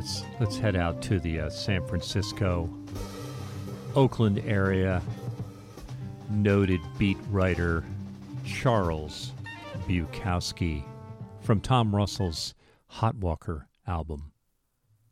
let's head out to the San Francisco, Oakland area. Noted beat writer Charles Bukowski from Tom Russell's Hot Walker album.